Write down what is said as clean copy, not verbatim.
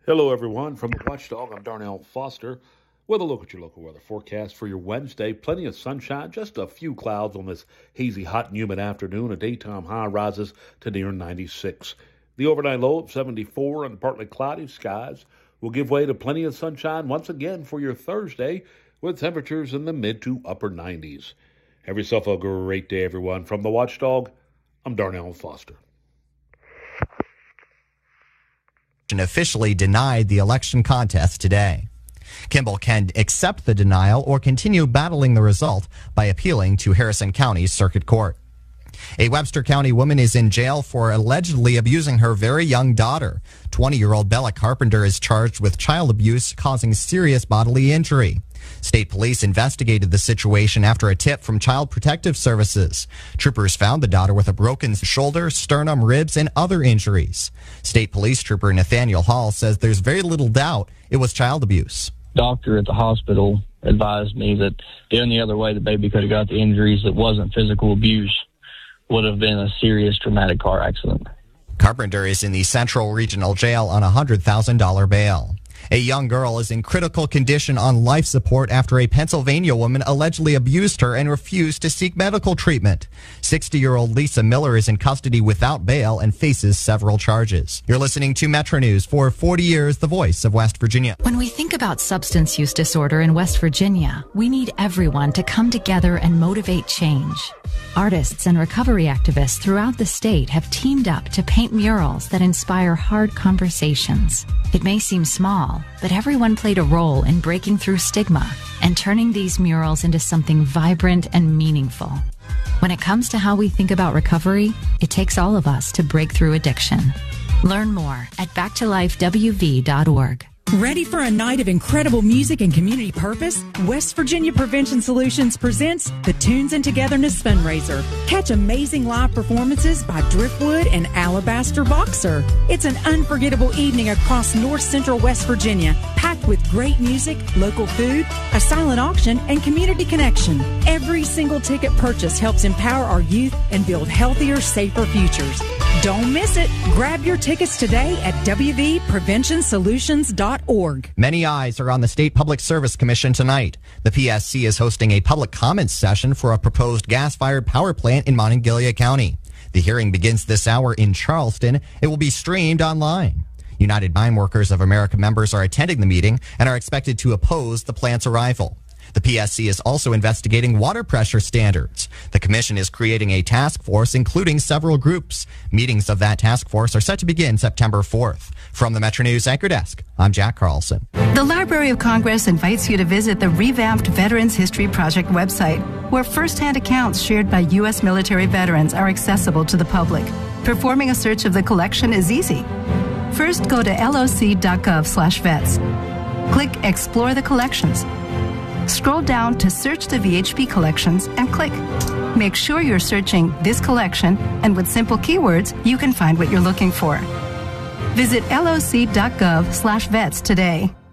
Hello, everyone. From the Watchdog, I'm Darnell Foster with a look at your local weather forecast for your Wednesday. Plenty of sunshine, just a few clouds on this hazy, hot, and humid afternoon. A daytime high rises to near 96. The overnight low of 74 and partly cloudy skies will give way to plenty of sunshine once again for your Thursday with temperatures in the mid to upper 90s. Have yourself a great day, everyone. From the Watchdog, I'm Darnell Foster. Officially denied the election contest today. Kimball can accept the denial or continue battling the result by appealing to Harrison County's Circuit Court. A Webster County woman is in jail for allegedly abusing her very young daughter. 20-year-old Bella Carpenter is charged with child abuse causing serious bodily injury. State police investigated the situation after a tip from Child Protective Services. Troopers found the daughter with a broken shoulder, sternum, ribs, and other injuries. State Police Trooper Nathaniel Hall says there's very little doubt it was child abuse. Doctor at the hospital advised me that the only other way the baby could have got the injuries that wasn't physical abuse would have been a serious traumatic car accident. Carpenter is in the Central Regional Jail on a $100,000 bail. A young girl is in critical condition on life support after a Pennsylvania woman allegedly abused her and refused to seek medical treatment. 60-year-old Lisa Miller is in custody without bail and faces several charges. You're listening to Metro News for 40 years, the voice of West Virginia. When we think about substance use disorder in West Virginia, we need everyone to come together and motivate change. Artists and recovery activists throughout the state have teamed up to paint murals that inspire hard conversations. It may seem small, but everyone played a role in breaking through stigma and turning these murals into something vibrant and meaningful. When it comes to how we think about recovery, it takes all of us to break through addiction. Learn more at backtolifewv.org. Ready for a night of incredible music and community purpose? West Virginia Prevention Solutions presents the Tunes and Togetherness Fundraiser. Catch amazing live performances by Driftwood and Alabaster Boxer. It's an unforgettable evening across North Central West Virginia, packed with great music, local food, a silent auction, and community connection. Every single ticket purchase helps empower our youth and build healthier, safer futures. Don't miss it. Grab your tickets today at wvpreventionsolutions.org. Many eyes are on the State Public Service Commission tonight. The PSC is hosting a public comment session for a proposed gas-fired power plant in Monongalia County. The hearing begins this hour in Charleston. It will be streamed online. United Mine Workers of America members are attending the meeting and are expected to oppose the plant's arrival. The PSC is also investigating water pressure standards. The commission is creating a task force, including several groups. Meetings of that task force are set to begin September 4th. From the Metro News Anchor Desk, I'm Jack Carlson. The Library of Congress invites you to visit the revamped Veterans History Project website, where first-hand accounts shared by U.S. military veterans are accessible to the public. Performing a search of the collection is easy. First, go to loc.gov/vets. Click Explore the Collections. Scroll down to Search the VHP Collections and click. Make sure you're searching this collection, and with simple keywords, you can find what you're looking for. Visit loc.gov/vets today.